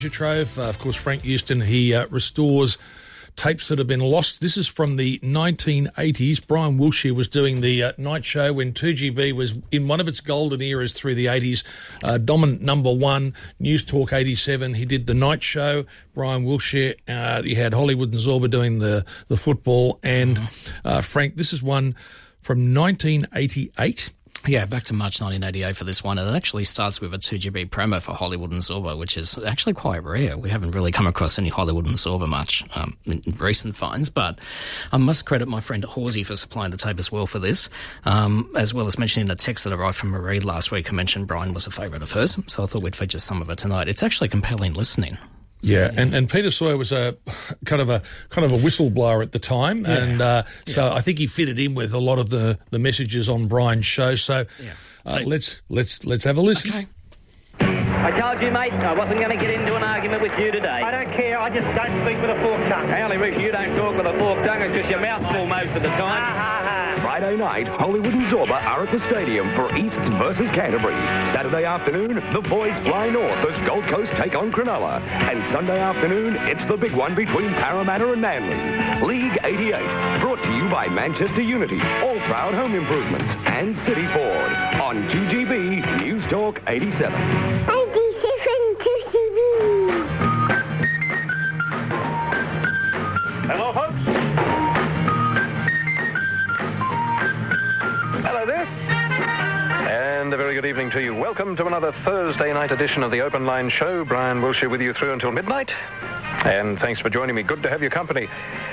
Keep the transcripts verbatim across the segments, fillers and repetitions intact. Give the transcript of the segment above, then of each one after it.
Trove. Uh, of course, Frank Houston, he uh, restores tapes that have been lost. This is from the nineteen eighties. Brian Wilshire was doing the uh, night show when two G B was in one of its golden eras through the eighties. Uh, dominant number one, News Talk eighty-seven. He did the night show. Brian Wilshire. Uh, you had Hollywood and Zorba doing the, the football. And mm-hmm. uh, Frank, this is one from nineteen eighty-eight. Yeah, back to March nineteen eighty-eight for this one, and it actually starts with a two G B promo for Hollywood and Zorba, which is actually quite rare. We haven't really come across any Hollywood and Zorba much um, in recent finds, but I must credit my friend Horsey for supplying the tape as well for this, um, as well as mentioning a text that arrived from Marie last week who mentioned Brian was a favourite of hers, so I thought we'd feature some of it tonight. It's actually compelling listening. So, yeah, and, and Peter Sawyer was a kind of a kind of a whistleblower at the time, yeah. and uh, yeah. so I think he fitted in with a lot of the, the messages on Brian's show. So yeah. uh, let's let's let's have a listen. Okay. I told you, mate, I wasn't going to get into an argument with you today. I don't care. I just don't speak with a forked tongue. Howley Rich, you don't talk with a forked tongue. It's just your mouth full most of the time. Ha, ha, ha. Friday night, Hollywood and Zorba are at the stadium for Easts versus Canterbury. Saturday afternoon, the boys fly north as Gold Coast take on Cronulla. And Sunday afternoon, it's the big one between Parramatta and Manly. League eighty-eight, brought to you by Manchester Unity, All Proud Home Improvements, and City Ford on two G B News Talk eighty-seven. Hello, folks. Hello there. And a very good evening to you. Welcome to another Thursday night edition of the Open Line Show. Brian Wilshire with you through until midnight. And thanks for joining me. Good to have your company.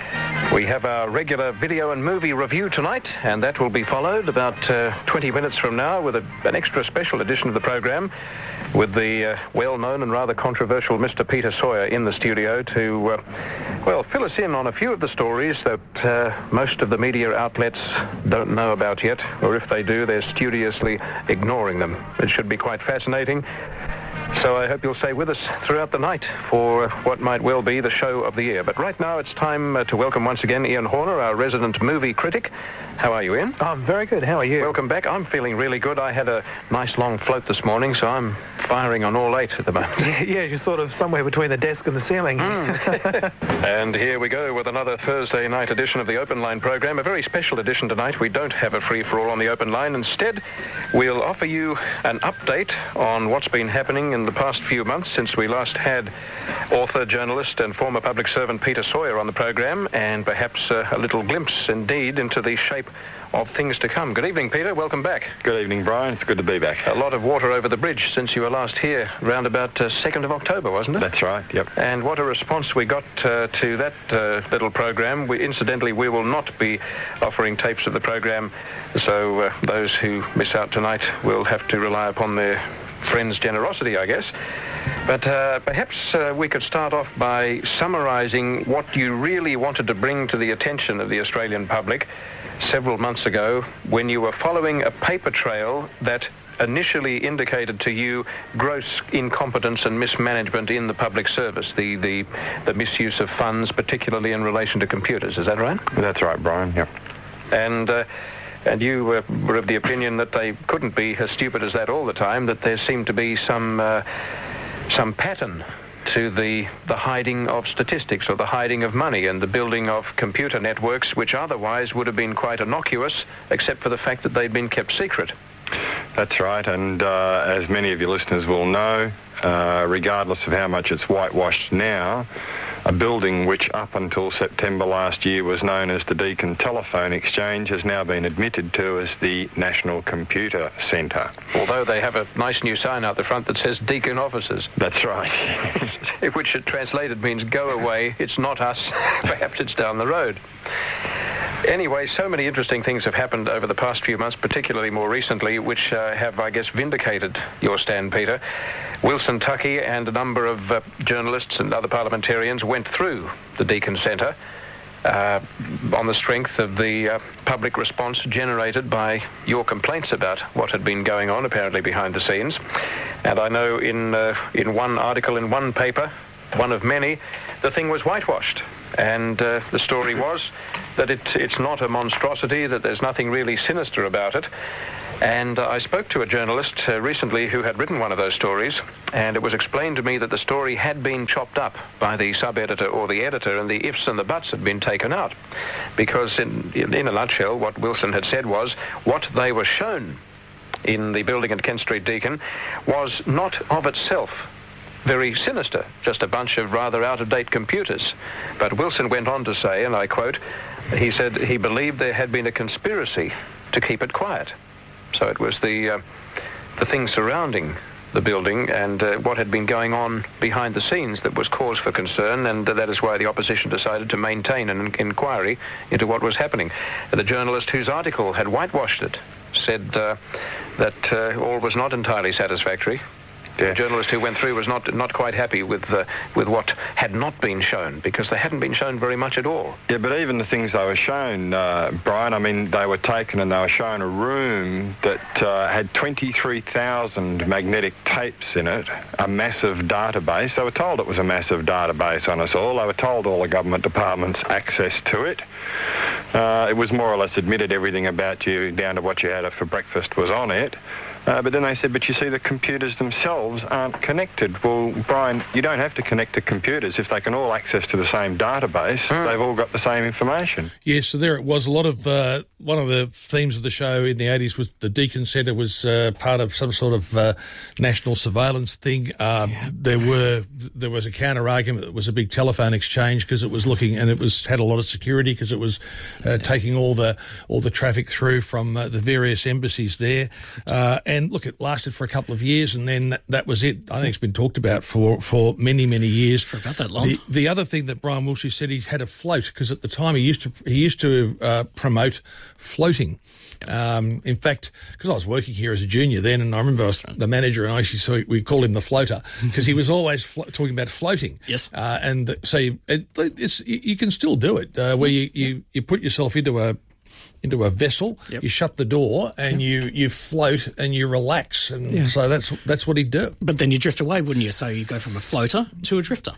We have our regular video and movie review tonight, and that will be followed about uh, twenty minutes from now with a, an extra special edition of the program with the uh, well-known and rather controversial Mister Peter Sawyer in the studio to, uh, well, fill us in on a few of the stories that uh, most of the media outlets don't know about yet, or if they do, they're studiously ignoring them. It should be quite fascinating. So I hope you'll stay with us throughout the night for what might well be the show of the year. But right now it's time uh, to welcome once again Ian Horner, our resident movie critic. How are you, Ian? Oh, I'm very good. How are you? Welcome back. I'm feeling really good. I had a nice long float this morning, so I'm firing on all eight at the moment. Yeah, you're sort of somewhere between the desk and the ceiling. Mm. And here we go with another Thursday night edition of the Open Line program. A very special edition tonight. We don't have a free-for-all on the Open Line. Instead, we'll offer you an update on what's been happening in the past few months since we last had author, journalist and former public servant Peter Sawyer on the program, and perhaps uh, a little glimpse indeed into the shape of things to come. Good evening, Peter. Welcome back. Good evening, Brian. It's good to be back. A lot of water over the bridge since you were last here, round about uh, second of October, wasn't it? That's right, yep. And what a response we got uh, to that uh, little program. We, incidentally, we will not be offering tapes of the program, so uh, those who miss out tonight will have to rely upon their friends' generosity, I guess. But uh, perhaps uh, we could start off by summarising what you really wanted to bring to the attention of the Australian public several months ago when you were following a paper trail that initially indicated to you gross incompetence and mismanagement in the public service, the, the, the misuse of funds, particularly in relation to computers. Is that right? That's right, Brian, yep. And... Uh, And you uh, were of the opinion that they couldn't be as stupid as that all the time, that there seemed to be some uh, some pattern to the, the hiding of statistics or the hiding of money and the building of computer networks which otherwise would have been quite innocuous, except for the fact that they'd been kept secret. That's right, and uh, as many of your listeners will know, uh, regardless of how much it's whitewashed now, a building which up until September last year was known as the Deakin Telephone Exchange has now been admitted to as the National Computer Centre. Although they have a nice new sign out the front that says Deakin Offices. That's right. Which translated means go away, it's not us, perhaps it's down the road. Anyway, so many interesting things have happened over the past few months, particularly more recently, which uh, have, I guess, vindicated your stand, Peter. Wilson Tuckey and a number of uh, journalists and other parliamentarians went through the Deakin Centre uh, on the strength of the uh, public response generated by your complaints about what had been going on, apparently behind the scenes. And I know in, uh, in one article in one paper, one of many, the thing was whitewashed. And uh, the story was that it, it's not a monstrosity, that there's nothing really sinister about it. And uh, I spoke to a journalist uh, recently who had written one of those stories, and it was explained to me that the story had been chopped up by the sub-editor or the editor, and the ifs and the buts had been taken out. Because in, in a nutshell, what Wilson had said was what they were shown in the building at Kent Street Deakin was not of itself very sinister, just a bunch of rather out-of-date computers. But Wilson went on to say, and I quote, he said he believed there had been a conspiracy to keep it quiet. So it was the uh, the things surrounding the building and uh, what had been going on behind the scenes that was cause for concern, and uh, that is why the opposition decided to maintain an inquiry into what was happening. The journalist whose article had whitewashed it said uh, that uh, all was not entirely satisfactory. Yeah. The journalist who went through was not not quite happy with uh, with what had not been shown, because they hadn't been shown very much at all. Yeah, but even the things they were shown, uh, Brian, I mean, they were taken and they were shown a room that uh, had twenty-three thousand magnetic tapes in it, a massive database. They were told it was a massive database on us all. They were told all the government departments access to it. Uh, it was more or less admitted everything about you, down to what you had for breakfast, was on it. Uh, but then they said, but you see, the computers themselves aren't connected. Well, Brian, you don't have to connect the computers. If they can all access to the same database, mm. they've all got the same information. Yeah, so there it was. A lot of, uh, one of the themes of the show in the eighties was the Deakin Centre was uh, part of some sort of uh, national surveillance thing. Um, yeah. There were, there was a counter-argument that was a big telephone exchange because it was looking, and it was had a lot of security because it was uh, yeah. taking all the all the traffic through from uh, the various embassies there. Uh, and And look, it lasted for a couple of years, and then that, that was it. I think it's been talked about for, for many, many years. For about that long. The, the other thing that Brian Wilshire said, he had a float, because at the time he used to he used to uh, promote floating. Um, in fact, because I was working here as a junior then, and I remember I was the manager, and I actually so we called him the floater because he was always flo- talking about floating. Yes. Uh, and so you, it, it's you can still do it uh, where you, you, you put yourself into a into a vessel, yep. you shut the door, and yep. you, you float and you relax, and yeah. so that's that's what he'd do. But then you drift away, wouldn't you? So you go from a floater to a drifter.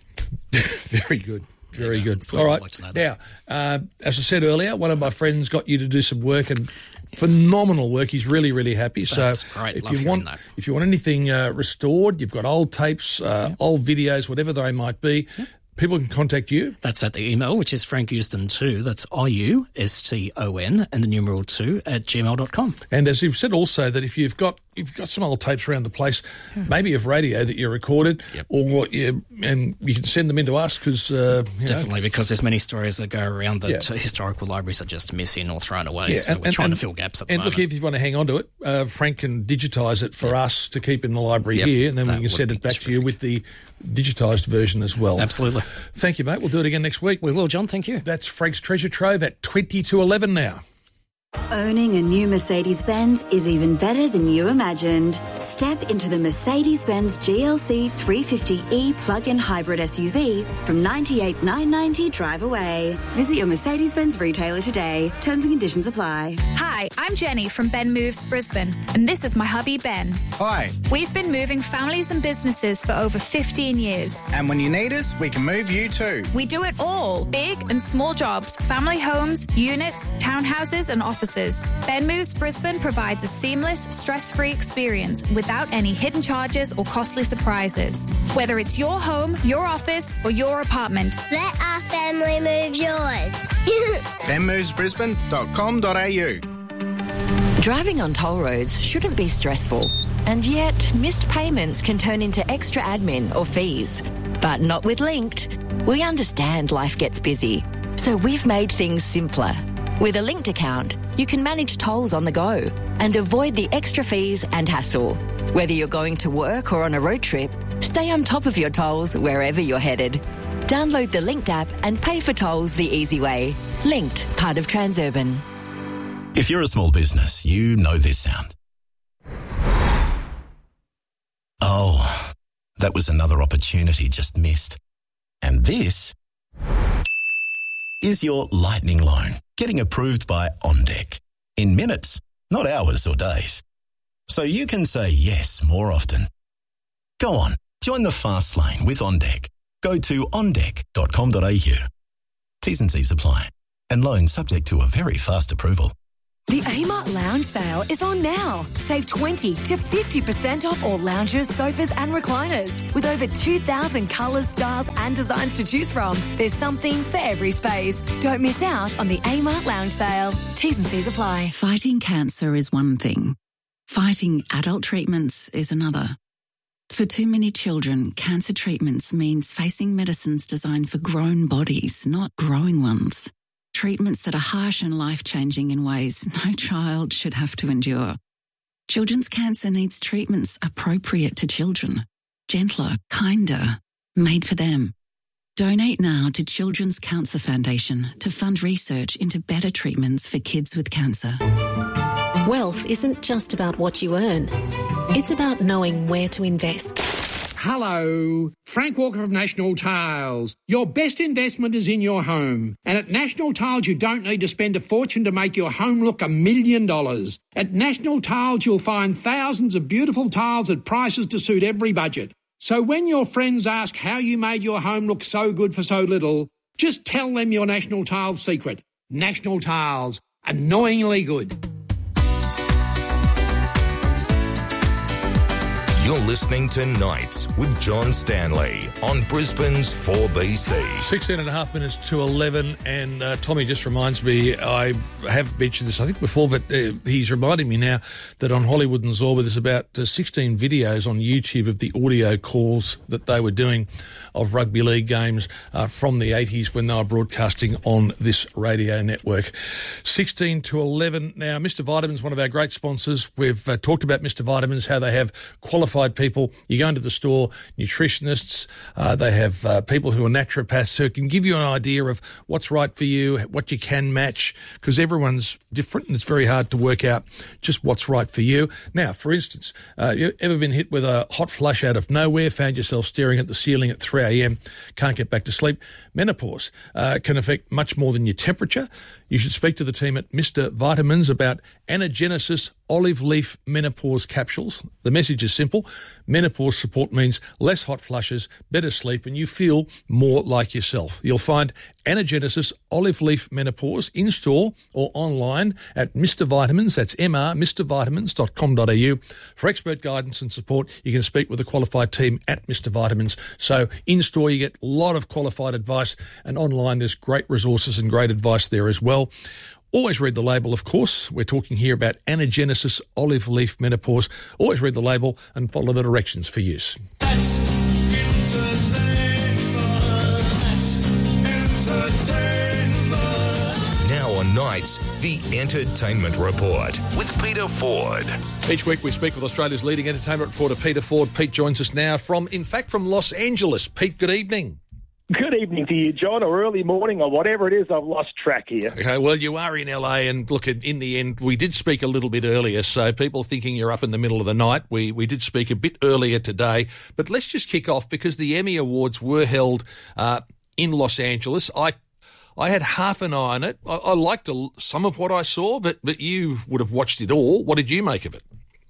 Very good, very yeah, good. All right, now, uh, as I said earlier, one of my friends got you to do some work, and phenomenal work. He's really, really happy. That's so great. if Love you want, that. if you want anything uh, restored, you've got old tapes, uh, yeah. old videos, whatever they might be. Yeah. People can contact you. That's at the email, which is Frank Euston two. That's I U S T O N and the numeral two at gmail dot com. And as you've said also, that if you've got if you've got some old tapes around the place, yeah. maybe of radio that you recorded, yep. or you, and you can send them in to us because uh, definitely know. because there's many stories that go around that yeah. historical libraries are just missing or thrown away. Yeah. So and, we're and, trying and, to fill gaps at the and moment. And look, if you want to hang on to it, uh, Frank can digitise it for yep. us to keep in the library yep. here, and then that we can send it back terrific. to you with the digitised version as well. Absolutely. Thank you, mate. We'll do it again next week. We will, John. Thank you. That's Frank's Treasure Trove at twenty to eleven now. Owning a new Mercedes-Benz is even better than you imagined. Step into the Mercedes-Benz G L C three fifty E plug-in hybrid S U V from ninety-eight thousand nine hundred ninety dollars drive away. Visit your Mercedes-Benz retailer today. Terms and conditions apply. Hi, I'm Jenny from Ben Moves Brisbane, and this is my hubby Ben. Hi. We've been moving families and businesses for over fifteen years. And when you need us, we can move you too. We do it all. Big and small jobs, family homes, units, townhouses and offices. Ben Moves Brisbane provides a seamless, stress-free experience without any hidden charges or costly surprises. Whether it's your home, your office or your apartment. Let our family move yours. ben moves brisbane dot com dot a u. Driving on toll roads shouldn't be stressful, and yet missed payments can turn into extra admin or fees. But not with Linked. We understand life gets busy, so we've made things simpler. With a Linked account, you can manage tolls on the go and avoid the extra fees and hassle. Whether you're going to work or on a road trip, stay on top of your tolls wherever you're headed. Download the Linked app and pay for tolls the easy way. Linked, part of Transurban. If you're a small business, you know this sound. Oh, that was another opportunity just missed. And this is your lightning loan getting approved by OnDeck in minutes, not hours or days. So you can say yes more often. Go on, join the fast lane with OnDeck. Go to on deck dot com dot a u. T's and C's apply, and loans subject to a very fast approval. The Amart Lounge sale is on now. Save twenty to fifty percent off all lounges, sofas and recliners. With over two thousand colours, styles and designs to choose from, there's something for every space. Don't miss out on the Amart Lounge sale. T's and C's apply. Fighting cancer is one thing. Fighting adult treatments is another. For too many children, cancer treatments means facing medicines designed for grown bodies, not growing ones. Treatments that are harsh and life-changing in ways no child should have to endure. Children's cancer needs treatments appropriate to children, gentler, kinder, made for them. Donate now to Children's Cancer Foundation to fund research into better treatments for kids with cancer. Wealth isn't just about what you earn. It's about knowing where to invest. Hello, Frank Walker from National Tiles. Your best investment is in your home. And at National Tiles, you don't need to spend a fortune to make your home look a million dollars. At National Tiles, you'll find thousands of beautiful tiles at prices to suit every budget. So when your friends ask how you made your home look so good for so little, just tell them your National Tiles secret. National Tiles, annoyingly good. You're listening to Nights with John Stanley on Brisbane's four B C. sixteen and a half minutes to eleven, and uh, Tommy just reminds me, I have mentioned this I think before, but uh, he's reminding me now that on Hollywood and Zorba there's about uh, sixteen videos on YouTube of the audio calls that they were doing of rugby league games uh, from the eighties when they were broadcasting on this radio network. sixteen to eleven. Now, Mister Vitamins, one of our great sponsors. We've uh, talked about Mister Vitamins, how they have qualified people. You go into the store, nutritionists, uh, they have uh, people who are naturopaths who can give you an idea of what's right for you, what you can match, because everyone's different and it's very hard to work out just what's right for you. Now, for instance, uh, you ever been hit with a hot flush out of nowhere, found yourself staring at the ceiling at three a.m., can't get back to sleep? Menopause uh, can affect much more than your temperature. You should speak to the team at Mister Vitamins about Anagenesis olive leaf menopause capsules. The message is simple. Menopause support means less hot flushes, better sleep, and you feel more like yourself. You'll find Anagenesis olive leaf menopause in-store or online at Mister Vitamins. That's M R, mr vitamins dot com dot a u. For expert guidance and support, you can speak with a qualified team at Mister Vitamins. So in-store, you get a lot of qualified advice, and online there's great resources and great advice there as well. Always read the label, of course. We're talking here about Anagenesis olive leaf menopause. Always read the label and follow the directions for use. That's now on Nights, the Entertainment Report with Peter Ford. Each week we speak with Australia's leading entertainment reporter, Peter Ford. Pete joins us now from, in fact, from Los Angeles. Pete, good evening. Good evening to you, John, or early morning, or whatever it is. I've lost track here. Okay, well, you are in L A, and look, in the end, we did speak a little bit earlier, so people thinking you're up in the middle of the night, we, we did speak a bit earlier today. But let's just kick off, because the Emmy Awards were held uh, in Los Angeles. I I had half an eye on it. I, I liked a, some of what I saw, but, but you would have watched it all. What did you make of it?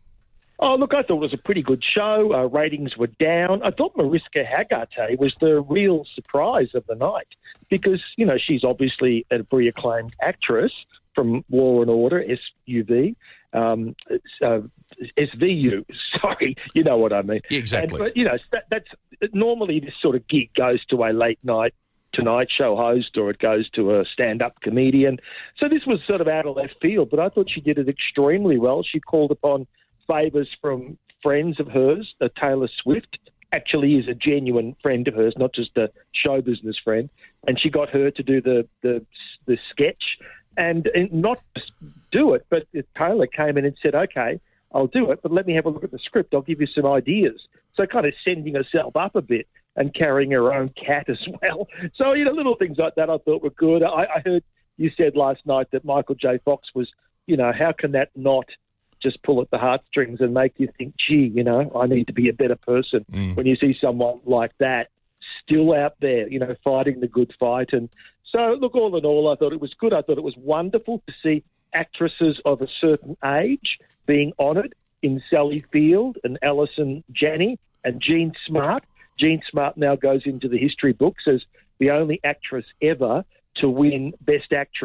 Oh, look, I thought it was a pretty good show. Uh, ratings were down. I thought Mariska Hargitay was the real surprise of the night because, you know, she's obviously a very acclaimed actress from Law and Order, S U V, um, uh, S V U, sorry, you know what I mean. Exactly. And, but, you know, that, that's normally this sort of gig goes to a late night Tonight Show host or it goes to a stand-up comedian. So this was sort of out of left field, but I thought she did it extremely well. She called upon favours from friends of hers. Uh, Taylor Swift actually is a genuine friend of hers, not just a show business friend. And she got her to do the the, the sketch and, and not just do it, but Taylor came in and said, okay, I'll do it, but let me have a look at the script. I'll give you some ideas. So kind of sending herself up a bit and carrying her own cat as well. So, you know, little things like that I thought were good. I, I heard you said last night that Michael J. Fox was, you know, how can that not just pull at the heartstrings and make you think, gee, you know, I need to be a better person. Mm. When you see someone like that still out there, you know, fighting the good fight. And so, look, all in all, I thought it was good. I thought it was wonderful to see actresses of a certain age being honoured in Sally Field and Alison Janney and Jean Smart. Jean Smart now goes into the history books as the only actress ever to win Best Actress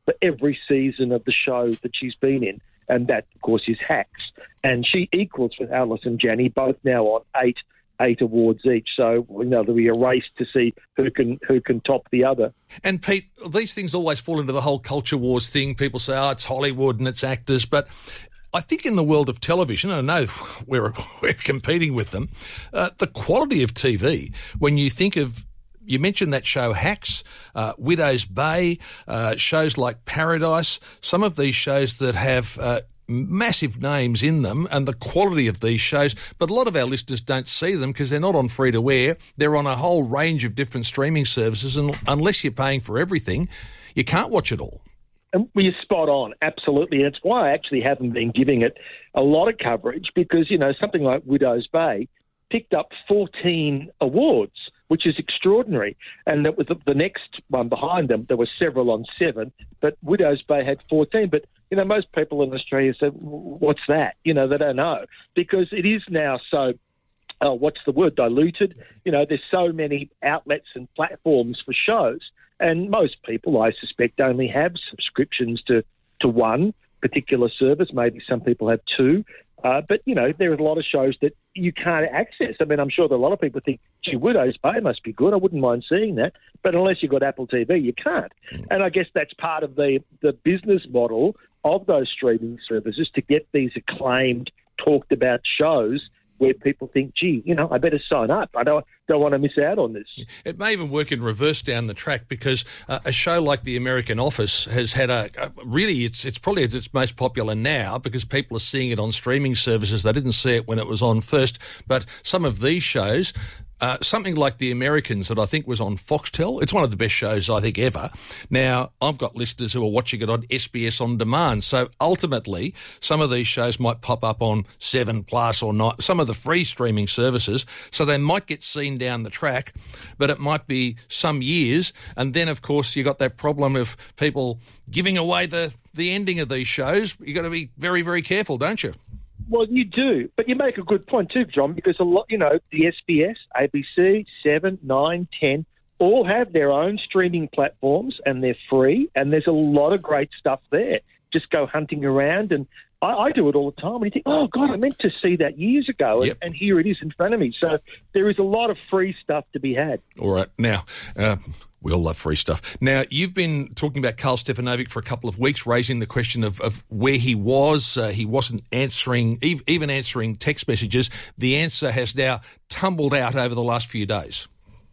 for every season of the show that she's been in. And that, of course, is Hacks. And she equals with Alice and Janney, both now on eight eight awards each. So, you know, there'll be a race to see who can who can top the other. And, Pete, these things always fall into the whole culture wars thing. People say, oh, it's Hollywood and it's actors. But I think in the world of television, I know we're, we're competing with them, uh, the quality of T V, when you think of, you mentioned that show Hacks, uh, Widow's Bay, uh, shows like Paradise, some of these shows that have uh, massive names in them, and the quality of these shows, but a lot of our listeners don't see them because they're not on free-to-air. They're on a whole range of different streaming services, and unless you're paying for everything, you can't watch it all. And you're spot on, absolutely. And it's why I actually haven't been giving it a lot of coverage because, you know, something like Widow's Bay picked up fourteen awards, which is extraordinary. And that was the, the next one behind them, there were several on seven, but Widow's Bay had fourteen. But, you know, most people in Australia say, what's that? You know, they don't know because it is now so, oh, what's the word, diluted? You know, there's so many outlets and platforms for shows. And most people, I suspect, only have subscriptions to, to one particular service. Maybe some people have two. Uh, but, you know, there are a lot of shows that you can't access. I mean, I'm sure that a lot of people think, gee, Widow's Bay must be good. I wouldn't mind seeing that. But unless you've got Apple T V, you can't. And I guess that's part of the, the business model of those streaming services to get these acclaimed, talked about shows where people think, gee, you know, I better sign up. I don't, don't want to miss out on this. It may even work in reverse down the track because uh, a show like The American Office has had a, a really, it's it's probably its most popular now because people are seeing it on streaming services. They didn't see it when it was on first. But some of these shows, Uh, something like The Americans that I think was on Foxtel. It's one of the best shows I think ever. Now, I've got listeners who are watching it on S B S On Demand. So ultimately, some of these shows might pop up on seven Plus or not, some of the free streaming services. So they might get seen down the track, but it might be some years. And then, of course, you got that problem of people giving away the, the ending of these shows. You've got to be very, very careful, don't you? Well, you do, but you make a good point too, John, because a lot, you know, the S B S, A B C, seven, nine, ten, all have their own streaming platforms and they're free, and there's a lot of great stuff there. Just go hunting around, and I, I do it all the time. And you think, oh, God, I meant to see that years ago, and, yep. and here it is in front of me. So there is a lot of free stuff to be had. All right. Now, uh, we all love free stuff. Now, you've been talking about Karl Stefanovic for a couple of weeks, raising the question of, of where he was. Uh, he wasn't answering, even answering text messages. The answer has now tumbled out over the last few days.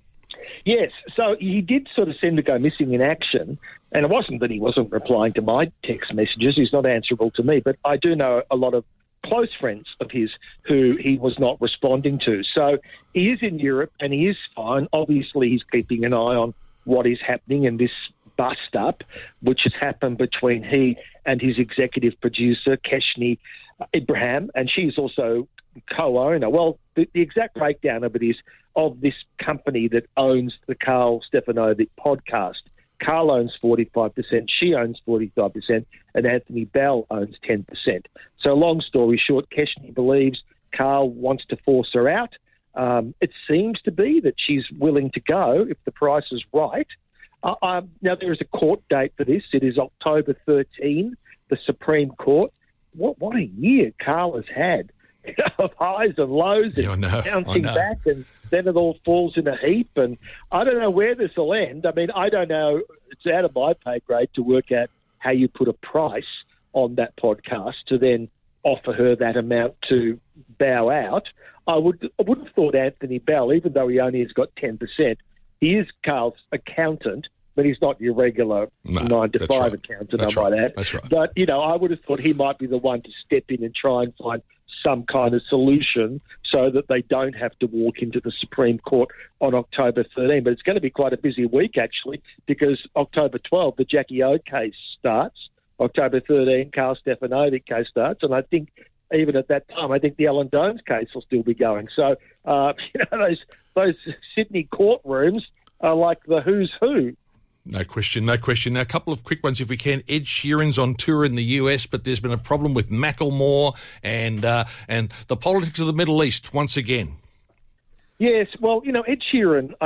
Yes, so he did sort of seem to go missing in action, and it wasn't that he wasn't replying to my text messages. He's not answerable to me, but I do know a lot of close friends of his who he was not responding to. So he is in Europe, and he is fine. Obviously, he's keeping an eye on what is happening in this bust-up, which has happened between he and his executive producer, Keshni Ibrahim, and she's also co-owner. Well, the, the exact breakdown of it is of this company that owns the Karl Stefanovic podcast. Karl owns forty-five percent, she owns forty-five percent, and Anthony Bell owns ten percent. So long story short, Keshni believes Karl wants to force her out. Um, it seems to be that she's willing to go if the price is right. Uh, um, now, there is a court date for this. It is October thirteenth, the Supreme Court. What, what a year Karl has had of highs and lows and yeah, I know, bouncing I know. back, and then it all falls in a heap. And I don't know where this will end. I mean, I don't know. It's out of my pay grade to work out how you put a price on that podcast to then offer her that amount to bow out. I would I would have thought Anthony Bell, even though he only has got ten percent, he is Karl's accountant, but he's not your regular no, nine to five right. accountant, that's I might right. add. That's right. But, you know, I would have thought he might be the one to step in and try and find some kind of solution so that they don't have to walk into the Supreme Court on October thirteenth. But it's going to be quite a busy week, actually, because October twelfth, the Jackie O case starts. October thirteenth, Karl Stefanovic case starts. And I think even at that time, I think the Alan Domes case will still be going. So, uh, you know, those those Sydney courtrooms are like the who's who. No question, no question. Now, a couple of quick ones if we can. Ed Sheeran's on tour in the U S, but there's been a problem with Macklemore and uh, and the politics of the Middle East once again. Yes, well, you know, Ed Sheeran, I think,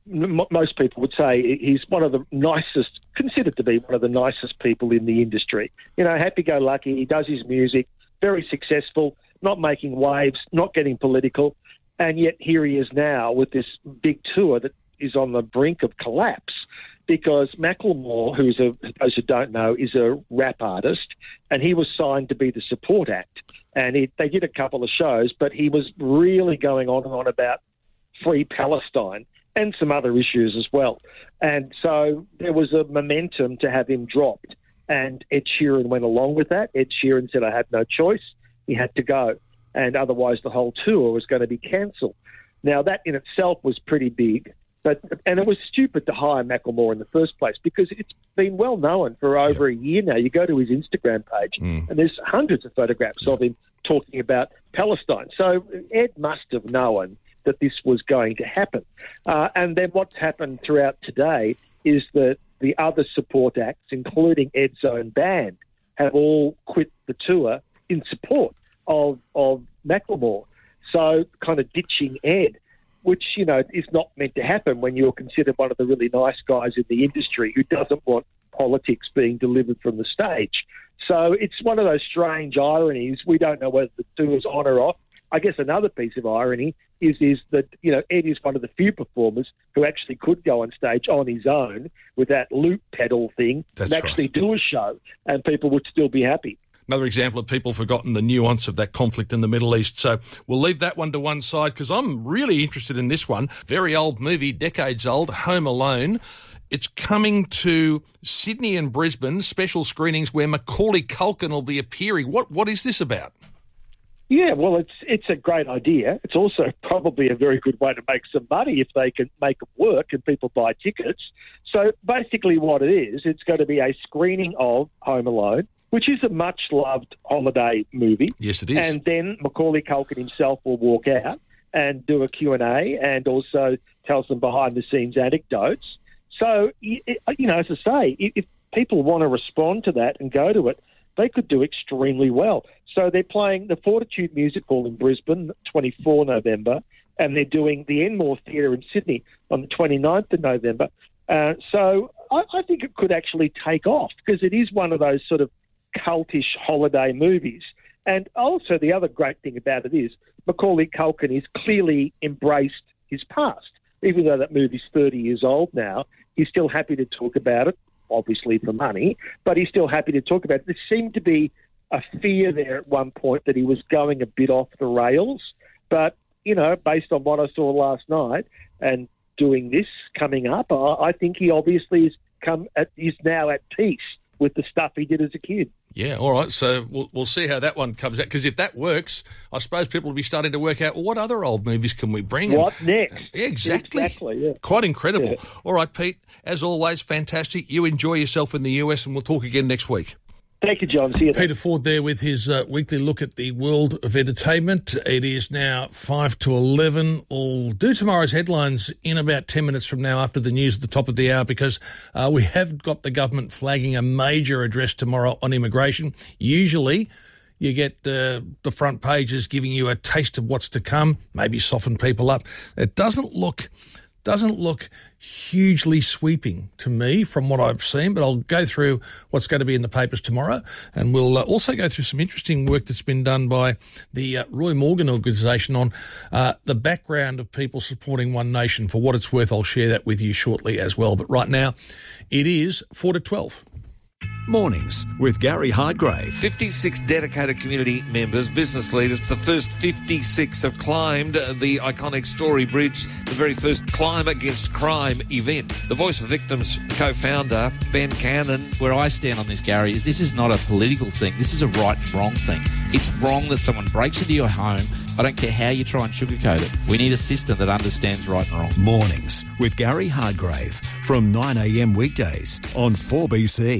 m- most people would say he's one of the nicest, considered to be one of the nicest people in the industry. You know, happy-go-lucky, he does his music, very successful, not making waves, not getting political, and yet here he is now with this big tour that is on the brink of collapse because Macklemore, who's a, those who don't know, is a rap artist, and he was signed to be the support act. And he, they did a couple of shows, but he was really going on and on about Free Palestine and some other issues as well. And so there was a momentum to have him dropped. And Ed Sheeran went along with that. Ed Sheeran said, I had no choice. He had to go. And otherwise the whole tour was going to be cancelled. Now, that in itself was pretty big. But and it was stupid to hire Macklemore in the first place because it's been well known for over a year now. You go to his Instagram page mm. and there's hundreds of photographs of him talking about Palestine. So Ed must have known that this was going to happen. Uh, and then what's happened throughout today is that the other support acts, including Ed's own band, have all quit the tour in support of, of Macklemore. So kind of ditching Ed, which, you know, is not meant to happen when you're considered one of the really nice guys in the industry who doesn't want politics being delivered from the stage. So it's one of those strange ironies. We don't know whether the tour's on or off. I guess another piece of irony is is that, you know, Ed is one of the few performers who actually could go on stage on his own with that loop pedal thing That's and actually right. do a show, and people would still be happy. Another example of people forgotten the nuance of that conflict in the Middle East. So we'll leave that one to one side because I'm really interested in this one. Very old movie, decades old, Home Alone. It's coming to Sydney and Brisbane, special screenings where Macaulay Culkin will be appearing. What What is this about? Yeah, well, it's it's a great idea. It's also probably a very good way to make some money if they can make it work and people buy tickets. So basically what it is, it's going to be a screening of Home Alone, which is a much-loved holiday movie. Yes, it is. And then Macaulay Culkin himself will walk out and do a Q and A and also tell some behind-the-scenes anecdotes. So, you know, as I say, if people want to respond to that and go to it, they could do extremely well. So they're playing the Fortitude Music Hall in Brisbane, the twenty-fourth of November, and they're doing the Enmore Theatre in Sydney on the twenty-ninth of November. Uh, so I, I think it could actually take off because it is one of those sort of cultish holiday movies. And also the other great thing about it is Macaulay Culkin has clearly embraced his past. Even though that movie's thirty years old now, he's still happy to talk about it, obviously for money, but he's still happy to talk about it. There seemed to be a fear there at one point that he was going a bit off the rails. But, you know, based on what I saw last night and doing this coming up, I, I think he obviously is come at, is now at peace with the stuff he did as a kid. Yeah, all right. So we'll, we'll see how that one comes out. Because if that works, I suppose people will be starting to work out, well, what other old movies can we bring? What and, next? Yeah, exactly. Exactly, yeah. Quite incredible. Yeah. All right, Pete, as always, fantastic. You enjoy yourself in the U S and we'll talk again next week. Thank you, John. See you then. Peter Ford there with his uh, weekly look at the world of entertainment. It is now five to eleven. We'll do tomorrow's headlines in about ten minutes from now after the news at the top of the hour because uh, we have got the government flagging a major address tomorrow on immigration. Usually you get uh, the front pages giving you a taste of what's to come, maybe soften people up. It doesn't look... Doesn't look hugely sweeping to me from what I've seen, but I'll go through what's going to be in the papers tomorrow, and we'll uh, also go through some interesting work that's been done by the uh, Roy Morgan organisation on uh, the background of people supporting One Nation. For what it's worth, I'll share that with you shortly as well. But right now, it is four to twelve. Mornings with Gary Hardgrave. fifty-six dedicated community members, business leaders. The first fifty-six have climbed the iconic Story Bridge, the very first Climb Against Crime event. The Voice of Victims co-founder, Ben Cannon. Where I stand on this, Gary, is this is not a political thing. This is a right and wrong thing. It's wrong that someone breaks into your home. I don't care how you try and sugarcoat it. We need a system that understands right and wrong. Mornings with Gary Hardgrave from nine a.m. weekdays on four B C.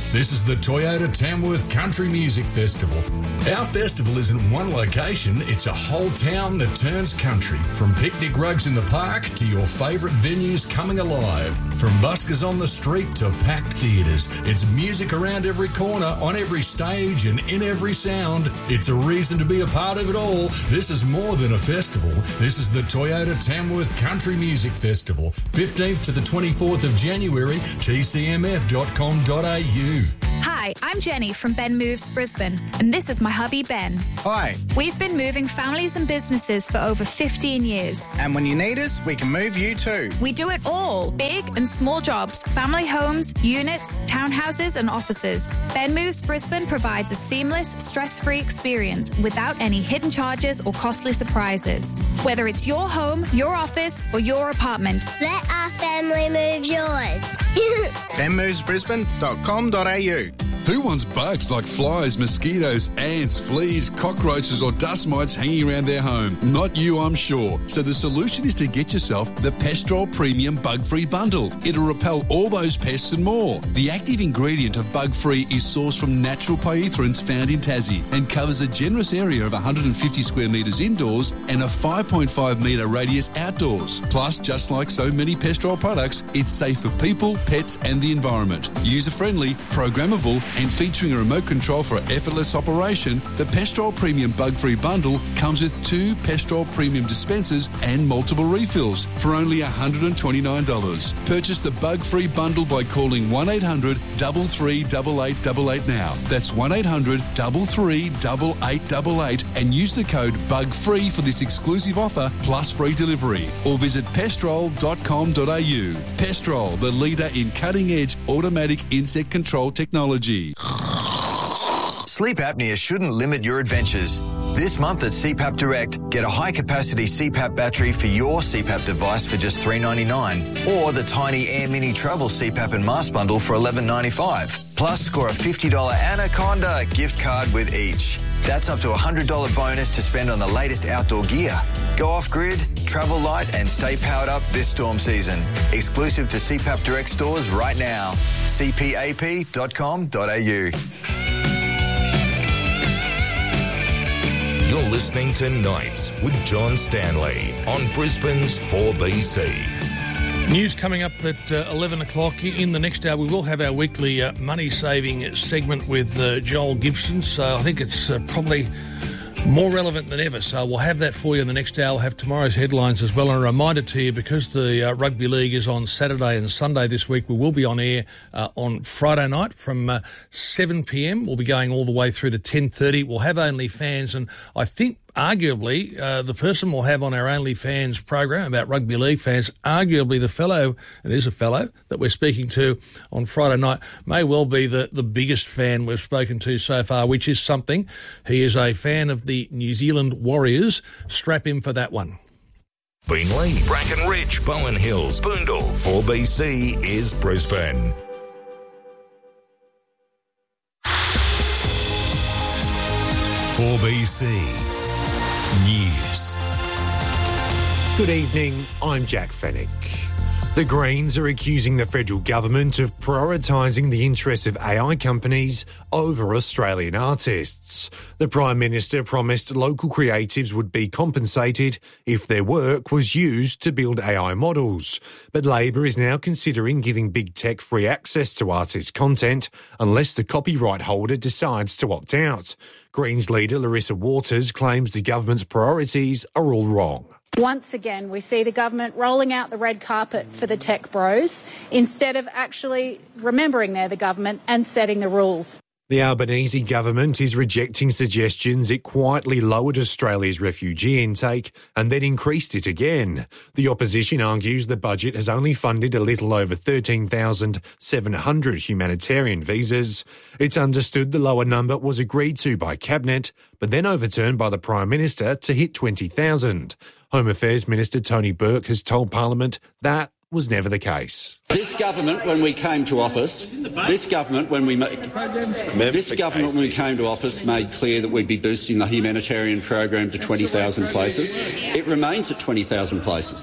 This is the Toyota Tamworth Country Music Festival. Our festival isn't one location, it's a whole town that turns country. From picnic rugs in the park to your favourite venues coming alive. From buskers on the street to packed theatres. It's music around every corner, on every stage and in every sound. It's a reason to be a part of it all. This is more than a festival. This is the Toyota Tamworth Country Music Festival. fifteenth to the twenty-fourth of January, t c m f dot com dot a u. Hi, I'm Jenny from Ben Moves Brisbane, and this is my hubby Ben. Hi. We've been moving families and businesses for over fifteen years. And when you need us, we can move you too. We do it all, big and small jobs, family homes, units, townhouses and offices. Ben Moves Brisbane provides a seamless, stress-free experience without any hidden charges or costly surprises. Whether it's your home, your office or your apartment, let our family move yours. ben moves brisbane dot com dot a u. Who wants bugs like flies, mosquitoes, ants, fleas, cockroaches or dust mites hanging around their home? Not you, I'm sure. So the solution is to get yourself the Pestrol Premium Bug-Free Bundle. It'll repel all those pests and more. The active ingredient of Bug-Free is sourced from natural pyrethroids found in Tassie and covers a generous area of one hundred fifty square metres indoors and a five point five metre radius outdoors. Plus, just like so many Pestrol products, it's safe for people, pets and the environment. User-friendly, programmable and featuring a remote control for effortless operation, the Pestrol Premium Bug-Free Bundle comes with two Pestrol Premium dispensers and multiple refills for only one hundred twenty-nine dollars. Purchase the Bug-Free Bundle by calling one eight hundred, three three eight eight eight eight now. That's one eight hundred, three three eight eight eight eight and use the code BUGFREE for this exclusive offer plus free delivery. Or visit pestrol dot com dot a u. Pestrol, the leader in cutting-edge automatic insect control technology. Sleep apnea shouldn't limit your adventures. This month at C PAP Direct, get a high-capacity C PAP battery for your C PAP device for just three dollars ninety-nine, or the tiny Air Mini Travel C PAP and Mask Bundle for eleven dollars ninety-five. Plus, score a fifty dollars Anaconda gift card with each. That's up to a one hundred dollars bonus to spend on the latest outdoor gear. Go off-grid, travel light and stay powered up this storm season. Exclusive to C PAP Direct stores right now. c p a p dot com dot a u. You're listening to Nights with John Stanley on Brisbane's four B C. News coming up at uh, eleven o'clock. In the next hour, we will have our weekly uh, money-saving segment with uh, Joel Gibson. So I think it's uh, probably more relevant than ever. So we'll have that for you in the next hour. We'll have tomorrow's headlines as well. And a reminder to you, because the uh, Rugby League is on Saturday and Sunday this week, we will be on air uh, on Friday night from uh, seven p m. We'll be going all the way through to ten thirty. We'll have OnlyFans, and I think arguably uh, the person we'll have on our OnlyFans program about Rugby League fans, arguably the fellow, it is a fellow, that we're speaking to on Friday night, may well be the, the biggest fan we've spoken to so far, which is something. He is a fan of the New Zealand Warriors. Strap him for that one. Beenleigh, Brackenridge, Bowen Hills, Boondall, four B C is Brisbane. four B C News. Good evening, I'm Jack Fennick. The Greens are accusing the federal government of prioritising the interests of A I companies over Australian artists. The Prime Minister promised local creatives would be compensated if their work was used to build A I models. But Labor is now considering giving big tech free access to artist content unless the copyright holder decides to opt out. Greens leader Larissa Waters claims the government's priorities are all wrong. Once again, we see the government rolling out the red carpet for the tech bros instead of actually remembering they're the government and setting the rules. The Albanese government is rejecting suggestions it quietly lowered Australia's refugee intake and then increased it again. The opposition argues the budget has only funded a little over thirteen thousand seven hundred humanitarian visas. It's understood the lower number was agreed to by Cabinet, but then overturned by the Prime Minister to hit twenty thousand. Home Affairs Minister Tony Burke has told Parliament that was never the case. This government, when we came to office, this government, when we ma- this government, when we came to office, made clear that we'd be boosting the humanitarian program to twenty thousand places. It remains at twenty thousand places.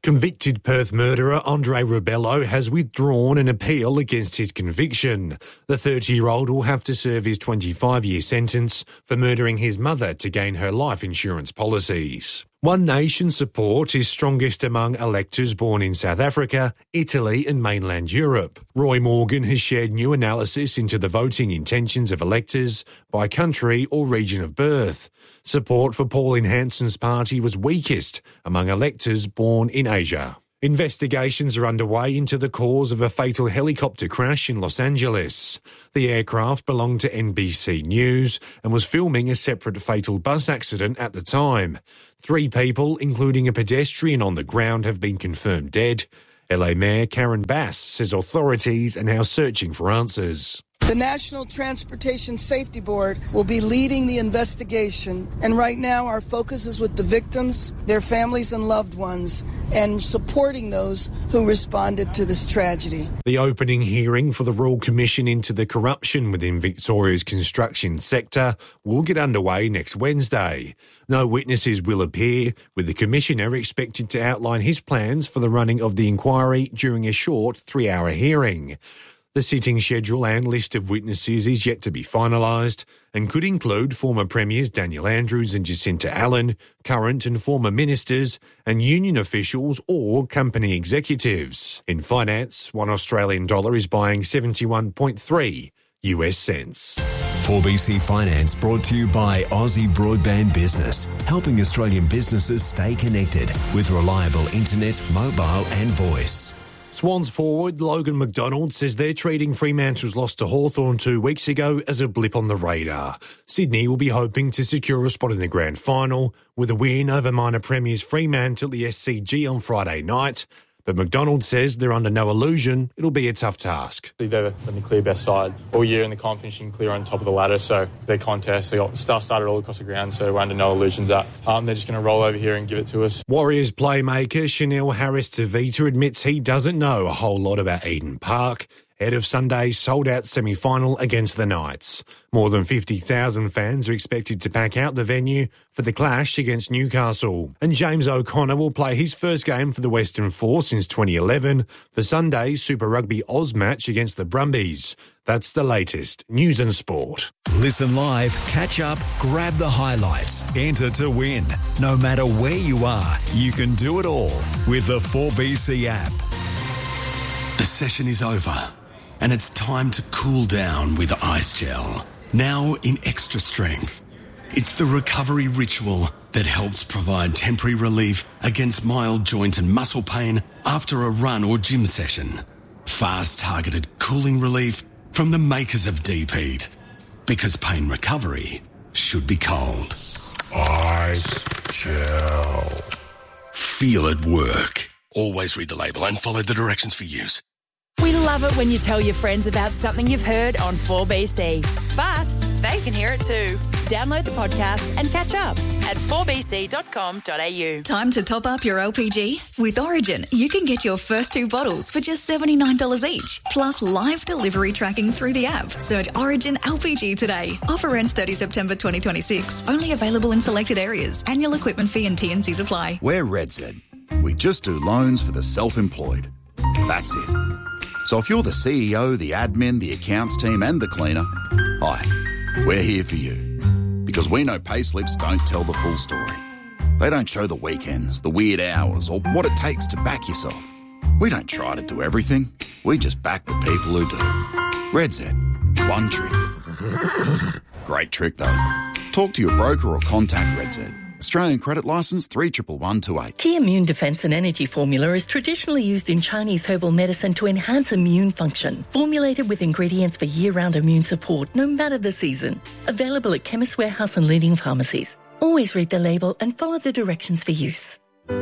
Convicted Perth murderer Andre Rubello has withdrawn an appeal against his conviction. The thirty-year-old will have to serve his twenty-five-year sentence for murdering his mother to gain her life insurance policies. One Nation support is strongest among electors born in South Africa, Italy and mainland Europe. Roy Morgan has shared new analysis into the voting intentions of electors by country or region of birth. Support for Pauline Hanson's party was weakest among electors born in Asia. Investigations are underway into the cause of a fatal helicopter crash in Los Angeles. The aircraft belonged to N B C News and was filming a separate fatal bus accident at the time. Three people, including a pedestrian on the ground, have been confirmed dead. L A Mayor Karen Bass says authorities are now searching for answers. The National Transportation Safety Board will be leading the investigation, and right now our focus is with the victims, their families and loved ones, and supporting those who responded to this tragedy. The opening hearing for the Royal Commission into the corruption within Victoria's construction sector will get underway next Wednesday. No witnesses will appear, with the Commissioner expected to outline his plans for the running of the inquiry during a short three-hour hearing. The sitting schedule and list of witnesses is yet to be finalised and could include former Premiers Daniel Andrews and Jacinta Allen, current and former ministers, and union officials or company executives. In finance, one Australian dollar is buying seventy-one point three U S cents. four B C Finance brought to you by Aussie Broadband Business, helping Australian businesses stay connected with reliable internet, mobile and voice. Swans forward Logan McDonald says they're treating Fremantle's loss to Hawthorn two weeks ago as a blip on the radar. Sydney will be hoping to secure a spot in the grand final with a win over minor premiers Fremantle at the S C G on Friday night. But McDonald says they're under no illusion it'll be a tough task. They've been the clear best side all year in the comp, finishing clear on top of the ladder. So their contest, they got star started all across the ground, so we're under no illusions that um, they're just going to roll over here and give it to us. Warriors playmaker Chanel Harris-Tavita admits he doesn't know a whole lot about Eden Park ahead of Sunday's sold-out semi-final against the Knights. More than fifty thousand fans are expected to pack out the venue for the clash against Newcastle. And James O'Connor will play his first game for the Western Force since twenty eleven for Sunday's Super Rugby Oz match against the Brumbies. That's the latest news and sport. Listen live, catch up, grab the highlights, enter to win. No matter where you are, you can do it all with the four B C app. The session is over, and it's time to cool down with Ice Gel. Now in extra strength. It's the recovery ritual that helps provide temporary relief against mild joint and muscle pain after a run or gym session. Fast targeted cooling relief from the makers of Deep Heat. Because pain recovery should be cold. Ice Gel. Feel it work. Always read the label and follow the directions for use. We love it when you tell your friends about something you've heard on four B C, but they can hear it too. Download the podcast and catch up at four b c dot com dot a u. Time to top up your L P G? With Origin, you can get your first two bottles for just seventy-nine dollars each, plus live delivery tracking through the app. Search Origin L P G today. Offer ends thirtieth September twenty twenty-six. Only available in selected areas. Annual equipment fee and T and Cs apply. We're RedZ. We just do loans for the self-employed. That's it. So if you're the C E O, the admin, the accounts team and the cleaner, hi, we're here for you. Because we know payslips don't tell the full story. They don't show the weekends, the weird hours, or what it takes to back yourself. We don't try to do everything. We just back the people who do. RedZ. One trick. Great trick, though. Talk to your broker or contact RedZ. Australian credit licence three one one two eight. Key Immune Defence and Energy Formula is traditionally used in Chinese herbal medicine to enhance immune function. Formulated with ingredients for year-round immune support, no matter the season. Available at Chemist Warehouse and leading pharmacies. Always read the label and follow the directions for use.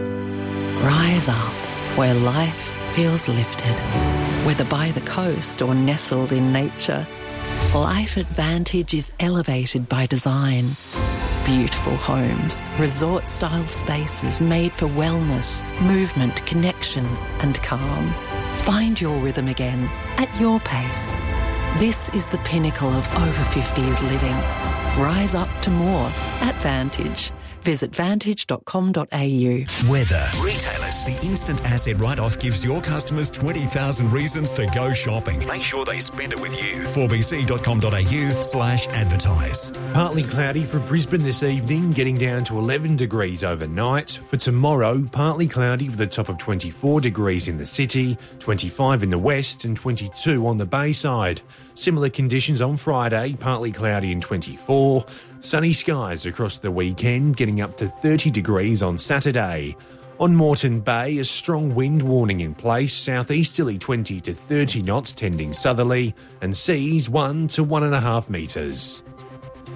Rise up, where life feels lifted. Whether by the coast or nestled in nature, Life at Vantage is elevated by design. Beautiful homes, resort-style spaces made for wellness, movement, connection and calm. Find your rhythm again at your pace. This is the pinnacle of over fifties living. Rise up to more at Vantage. Visit vantage dot com dot a u. Weather. Retailers. The instant asset write-off gives your customers twenty thousand reasons to go shopping. Make sure they spend it with you. four b c dot com dot a u slash advertise. Partly cloudy for Brisbane this evening, getting down to eleven degrees overnight. For tomorrow, partly cloudy with a top of twenty-four degrees in the city, twenty-five in the west and twenty-two on the Bayside. Similar conditions on Friday, partly cloudy and twenty-four. Sunny skies across the weekend, getting up to thirty degrees on Saturday. On Moreton Bay, a strong wind warning in place, southeasterly twenty to thirty knots tending southerly, and seas one to one and a half metres.